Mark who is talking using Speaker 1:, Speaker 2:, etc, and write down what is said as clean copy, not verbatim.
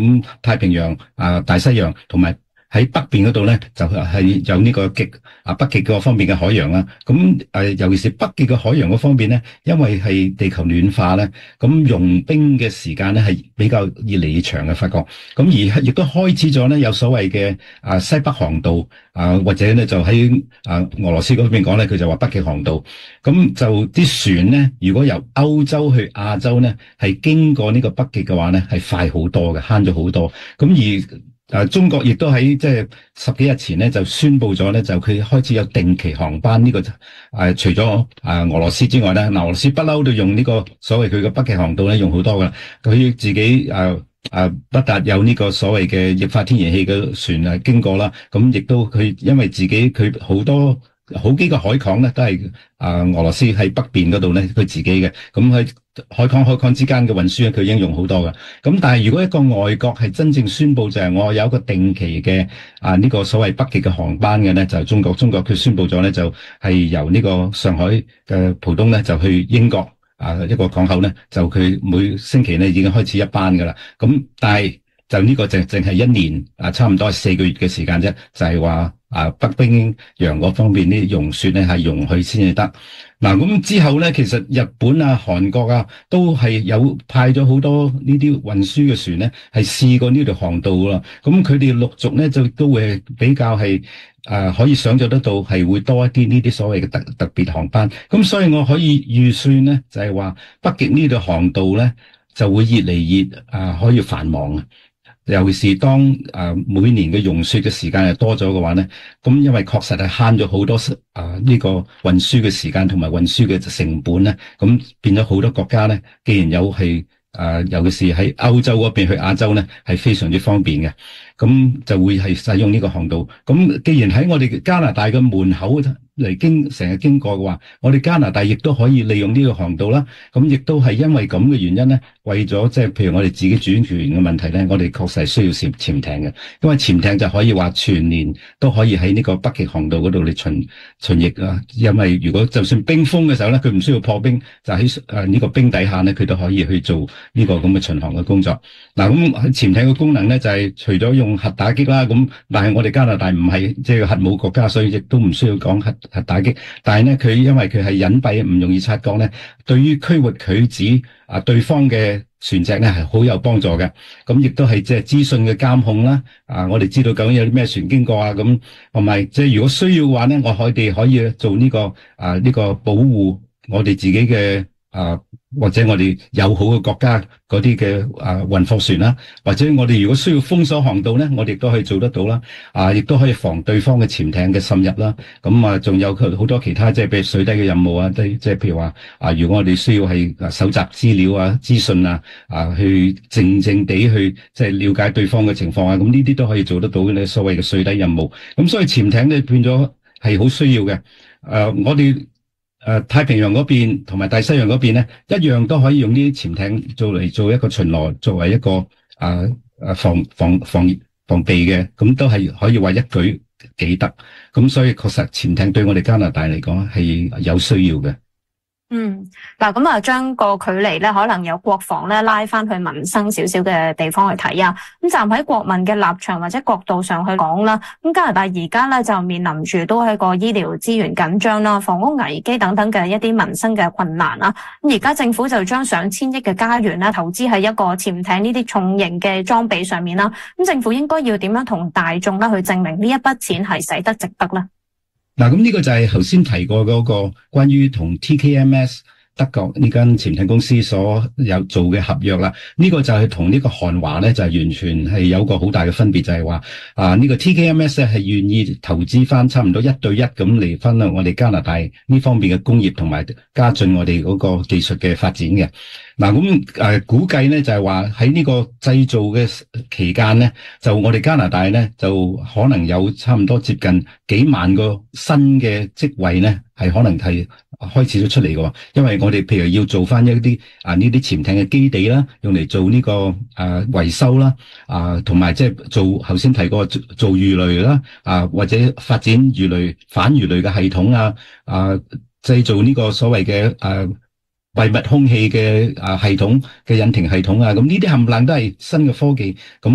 Speaker 1: 咁太平洋大西洋同埋喺北邊嗰度咧，就係有呢個北極嗰方面嘅海洋啦。咁尤其是北極嘅海洋嗰方面咧，因為係地球暖化咧，咁融冰嘅時間咧係比較越嚟越長嘅，發覺。咁而亦都開始咗咧有所謂嘅西北航道或者咧就喺俄羅斯嗰邊講咧，佢就話北極航道。咁就啲船咧，如果由歐洲去亞洲咧，係經過呢個北極嘅話咧，係快好多嘅，慳咗好多。咁而中國亦都喺即係10幾日前咧就宣布咗咧，就佢開始有定期航班呢個除咗俄羅斯之外咧，俄羅斯不嬲都用呢個所謂佢嘅北極航道咧用好多噶啦，佢自己不但有呢個所謂嘅液化天然氣嘅船經過啦，咁亦都佢因為自己佢好幾個海港咧都係俄羅斯喺北邊嗰度咧佢自己嘅，咁喺海港之間嘅運輸咧佢已經用好多㗎。咁但係如果一個外國係真正宣布就係我有一個定期嘅呢個所謂北極嘅航班嘅咧，就係中國佢宣布咗咧就係由呢個上海嘅浦東咧就去英國一個港口咧，就佢每星期咧已經開始一班㗎啦。咁但係就呢個淨係一年差唔多係4個月嘅時間啫，就係話北冰洋嗰方面啲融雪咧係容許先至得。嗱，咁之後咧，其實日本韓國都係有派咗好多呢啲運輸嘅船咧，係試過呢條航道啦。咁佢哋陸續咧就都會比較係可以想象得到係會多一啲呢啲所謂嘅特別航班。咁所以我可以預算咧，就係話北極呢條航道咧就會越嚟越可以繁忙啊。尤其是當每年嘅融雪嘅時間係多咗嘅話咧，咁因為確實係慳咗好多呢個運輸嘅時間同埋運輸嘅成本咧，咁變咗好多國家咧，既然有係尤其是喺歐洲嗰邊去亞洲咧，係非常之方便嘅，咁就會係使用呢個航道。咁既然喺我哋加拿大嘅門口成日經過嘅話，我哋加拿大亦都可以利用呢個航道啦。咁亦都係因為咁嘅原因咧，為咗即係譬如我哋自己主權嘅問題咧，我哋確實係需要潛艇嘅，因為潛艇就可以話全年都可以喺呢個北極航道嗰度嚟巡役啊。因為如果就算冰封嘅時候咧，佢唔需要破冰，就喺呢個冰底下咧，佢都可以去做呢個咁嘅巡航嘅工作。嗱，咁潛艇嘅功能咧就係除咗用核打擊啦，咁但係我哋加拿大唔係即係核武國家，所以亦都唔需要講核打擊。但係咧，佢因為佢係隱蔽，唔容易察覺咧，對於區域拒止對方嘅船隻咧係好有幫助嘅。咁亦都係即係資訊嘅監控啦。我哋知道究竟有啲咩船經過咁，同埋即係如果需要嘅話咧，我哋可以做呢個呢個保護我哋自己嘅或者我哋友好嘅國家嗰啲嘅運貨船啦，或者我哋如果需要封鎖航道咧，我哋亦都可以做得到啦。亦都可以防對方嘅潛艇嘅滲入啦。咁仲有好多其他即係譬如水底嘅任務即係譬如話如果我哋需要係搜集資料資訊去靜地去即係了解對方嘅情況咁呢啲都可以做得到嘅所謂嘅水底任務。咁所以潛艇咧變咗係好需要嘅。我哋太平洋嗰邊同埋大西洋嗰邊咧，一樣都可以用呢啲潛艇做一個巡邏，作為一個防備嘅，咁都係可以話一舉幾得。咁所以確實潛艇對我哋加拿大嚟講係有需要嘅。
Speaker 2: 嗱，咁將個距離咧，可能由國防咧拉翻去民生少少嘅地方去睇啊。咁站喺國民嘅立場或者角度上去講啦，咁加拿大而家咧就面臨住都係個醫療資源緊張啦、房屋危機等等嘅一啲民生嘅困難啦。咁而家政府就將上千億嘅加元咧投資喺一個潛艇呢啲重型嘅裝備上面啦。咁政府應該要點樣同大眾咧去證明呢一筆錢係使得值得咧？
Speaker 1: 嗱，咁呢個就係頭先提過嗰個關於同 TKMS 德國呢間潛艇公司所有做嘅合約啦。呢個就係同呢個韓華咧就係完全係有個好大嘅分別，就係話呢個 TKMS 咧係願意投資翻差唔多1對1咁嚟分享我哋加拿大呢方面嘅工業同埋加進我哋嗰個技術嘅發展嘅。嗱，咁估計咧就係話喺呢個製造嘅期間咧，就我哋加拿大咧就可能有差唔多接近幾萬個新嘅職位咧，係可能係開始咗出嚟嘅。因為我哋譬如要做翻一啲呢啲潛艇嘅基地啦，用嚟做呢個維修啦，同埋即係做頭先提過做魚雷啦，或者發展魚雷反魚雷嘅系統製造呢個所謂嘅閉密空氣嘅系統嘅引擎系統咁呢啲冚唪唥都係新嘅科技咁。